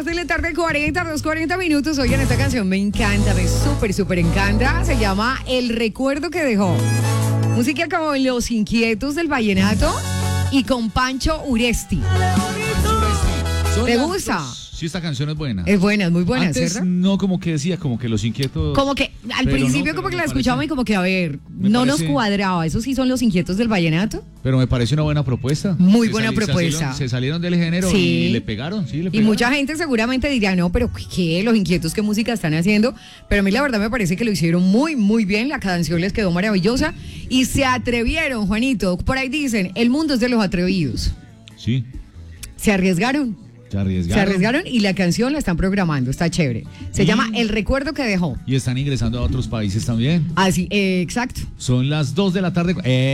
de la tarde, 40 minutos. Oigan, esta canción me encanta, me súper encanta. Se llama El recuerdo que dejó. Música como Los Inquietos del Vallenato y con Pancho Uresti. ¿Te gusta? Sí, esta canción es buena. Es buena, es muy buena, Antes, ¿cierto? no, como que decía, como que Los Inquietos. Como que al Pero principio no, como que pero la me escuchamos parece- y como que, a ver, me no nos parece- cuadraba. ¿Esos sí son Los Inquietos del Vallenato? Pero me parece una buena propuesta. Muy buena propuesta. Se salieron del género Sí. y le pegaron, sí, le Y pegaron. mucha gente seguramente diría, no, pero ¿qué? Los Inquietos, ¿qué música están haciendo? Pero a mí la verdad me parece que lo hicieron muy bien. La canción les quedó maravillosa. Y se atrevieron, Juanito. Por ahí dicen, el mundo es de los atrevidos. Sí, Se arriesgaron. se arriesgaron. Se arriesgaron y la canción la están programando. Está chévere. Se llama El recuerdo que dejó. Y están ingresando a otros países también. Así, exacto. Son las 2 de la tarde.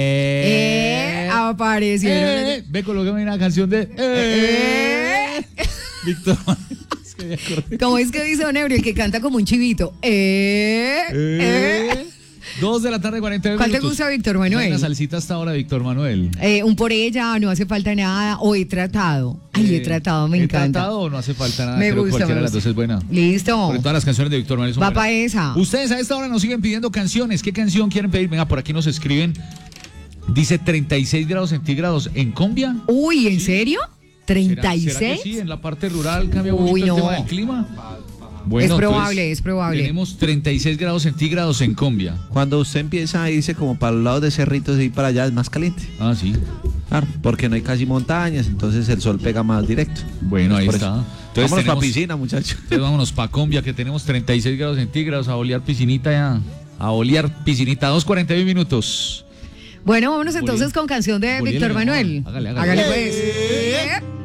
Aparecieron. Ve, colócame una canción de. Víctor. Es que me acordé. ¿Cómo es que dice Don Ebrio? El que canta como un chivito. 2 de la tarde, 40 minutos. ¿Cuál te gusta, Víctor Manuel? Una salsita hasta ahora, Víctor Manuel. Un por ella, no hace falta nada. O he tratado. Ay, he tratado, me encanta. ¿He tratado o no hace falta nada? Me Creo que gusta, cualquiera me de las dos gusta. es buena. Listo. Porque todas las canciones de Víctor Manuel son Va buenas. pa' esa. Ustedes a esta hora nos siguen pidiendo canciones. ¿Qué canción quieren pedir? Venga, por aquí nos escriben. Dice 36 grados centígrados en Combia. Uy, ¿en serio? ¿Será que ¿36? sí? En la parte rural cambia Uy, bonito no. el tema del clima. Bueno, Es probable, entonces, es probable. Tenemos 36 grados centígrados en Combia. Cuando usted empieza a irse como para los lados de Cerritos y para allá es más caliente. Ah, sí. Claro, porque no hay casi montañas, entonces el sol pega más directo. Bueno, ahí Por está. eso. Entonces Vámonos para tenemos- piscina, muchachos. Entonces vámonos para Combia, que tenemos 36 grados centígrados, a olear piscinita ya. A olear piscinita, 2:41 minutos. Bueno, vámonos entonces Bolívar. con canción de Bolívar, Víctor Manuel. hágale. Hágale pues.